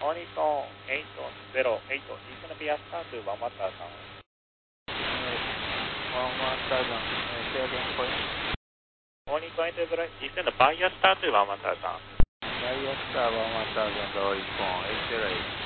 Oniton 808 is going to be a start to one water down. One water down. Say again, please. Oniton Enterprise is going to buy a start to one water down. Buy a star 110 Roy 808.